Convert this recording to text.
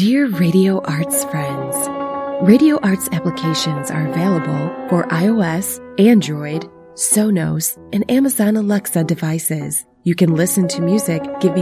Dear Radio Arts friends, Radio Arts applications are available for iOS, Android, Sonos, and Amazon Alexa devices. You can listen to music giving